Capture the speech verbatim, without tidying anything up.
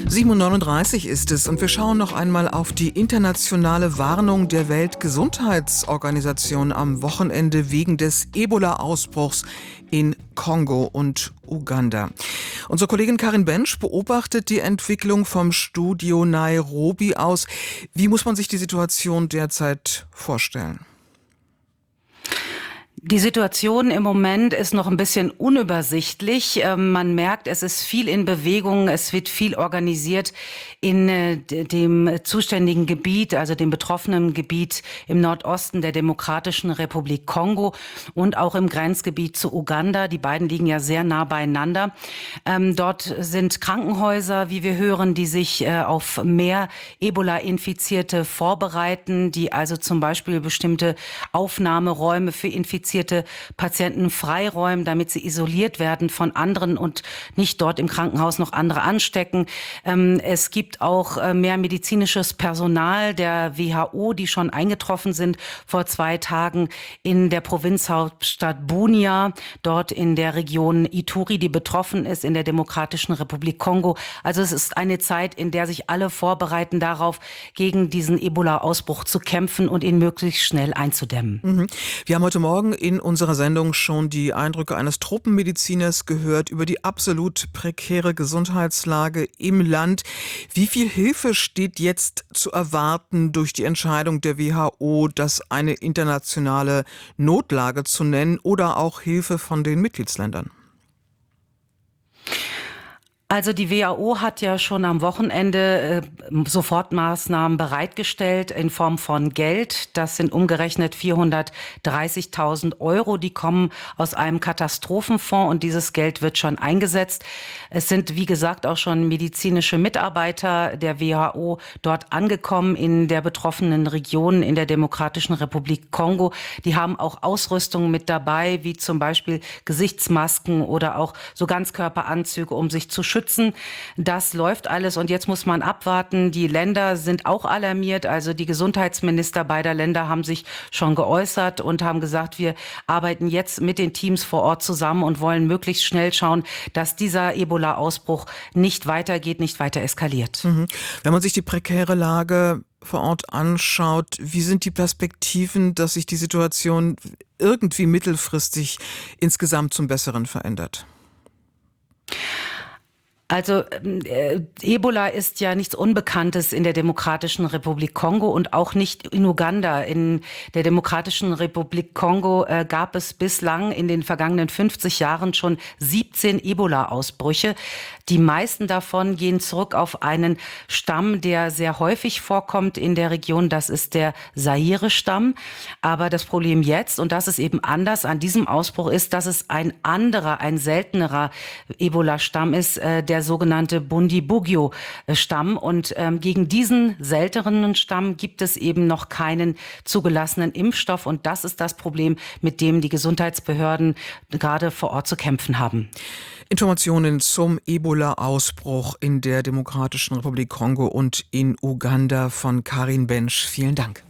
sieben Uhr neununddreißig ist es und wir schauen noch einmal auf die internationale Warnung der Weltgesundheitsorganisation am Wochenende wegen des Ebola-Ausbruchs in Kongo und Uganda. Unsere Kollegin Karin Bensch beobachtet die Entwicklung vom Studio Nairobi aus. Wie muss man sich die Situation derzeit vorstellen? Die Situation im Moment ist noch ein bisschen unübersichtlich. Man merkt, es ist viel in Bewegung, es wird viel organisiert in dem zuständigen Gebiet, also dem betroffenen Gebiet im Nordosten der Demokratischen Republik Kongo und auch im Grenzgebiet zu Uganda. Die beiden liegen ja sehr nah beieinander. Dort sind Krankenhäuser, wie wir hören, die sich auf mehr Ebola-Infizierte vorbereiten, die also zum Beispiel bestimmte Aufnahmeräume für Infizierte Patienten freiräumen, damit sie isoliert werden von anderen und nicht dort im Krankenhaus noch andere anstecken. Es gibt auch mehr medizinisches Personal der W H O, die schon eingetroffen sind vor zwei Tagen in der Provinzhauptstadt Bunia, dort in der Region Ituri, die betroffen ist, in der Demokratischen Republik Kongo. Also es ist eine Zeit, in der sich alle vorbereiten darauf, gegen diesen Ebola-Ausbruch zu kämpfen und ihn möglichst schnell einzudämmen. Mhm. Wir haben heute Morgen in unserer Sendung schon die Eindrücke eines Tropenmediziners gehört über die absolut prekäre Gesundheitslage im Land. Wie viel Hilfe steht jetzt zu erwarten durch die Entscheidung der W H O, das eine internationale Notlage zu nennen, oder auch Hilfe von den Mitgliedsländern? Also die W H O hat ja schon am Wochenende äh, Sofortmaßnahmen bereitgestellt in Form von Geld. Das sind umgerechnet vierhundertdreißigtausend Euro. Die kommen aus einem Katastrophenfonds und dieses Geld wird schon eingesetzt. Es sind, wie gesagt, auch schon medizinische Mitarbeiter der W H O dort angekommen in der betroffenen Region in der Demokratischen Republik Kongo. Die haben auch Ausrüstung mit dabei, wie zum Beispiel Gesichtsmasken oder auch so Ganzkörperanzüge, um sich zu schützen. Das läuft alles und jetzt muss man abwarten. Die Länder sind auch alarmiert. Also die Gesundheitsminister beider Länder haben sich schon geäußert und haben gesagt, wir arbeiten jetzt mit den Teams vor Ort zusammen und wollen möglichst schnell schauen, dass dieser Ebola-Ausbruch nicht weitergeht, nicht weiter eskaliert. Mhm. Wenn man sich die prekäre Lage vor Ort anschaut, wie sind die Perspektiven, dass sich die Situation irgendwie mittelfristig insgesamt zum Besseren verändert? Also äh, Ebola ist ja nichts Unbekanntes in der Demokratischen Republik Kongo und auch nicht in Uganda. In der Demokratischen Republik Kongo äh, gab es bislang in den vergangenen fünfzig Jahren schon siebzehn Ebola-Ausbrüche. Die meisten davon gehen zurück auf einen Stamm, der sehr häufig vorkommt in der Region. Das ist der Zaire-Stamm. Aber das Problem jetzt, und das ist eben anders an diesem Ausbruch, ist, dass es ein anderer, ein seltenerer Ebola-Stamm ist, äh, der sogenannte Bundibugyo-Stamm. Und ähm, gegen diesen seltenen Stamm gibt es eben noch keinen zugelassenen Impfstoff. Und das ist das Problem, mit dem die Gesundheitsbehörden gerade vor Ort zu kämpfen haben. Informationen zum Ebola-Ausbruch in der Demokratischen Republik Kongo und in Uganda von Karin Bensch. Vielen Dank.